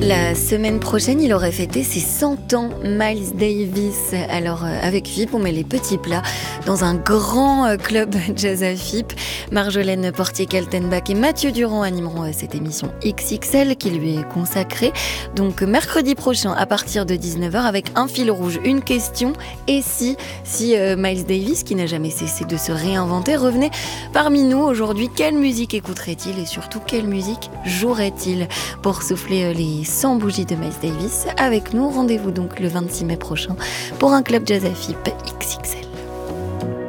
La semaine prochaine, il aurait fêté ses 100 ans, Miles Davis. Alors, avec FIP, on met les petits plats dans un grand club jazz à FIP. Marjolaine Portier-Kaltenbach et Mathieu Durand animeront cette émission XXL qui lui est consacrée. Donc, mercredi prochain, à partir de 19h, avec un fil rouge, une question. Et si Miles Davis, qui n'a jamais cessé de se réinventer, revenait parmi nous aujourd'hui, quelle musique écouterait-il et surtout quelle musique jouerait-il? Pour souffler les 100 bougies de Miles Davis avec nous, rendez-vous donc le 26 mai prochain pour un club jazz à FIP XXL.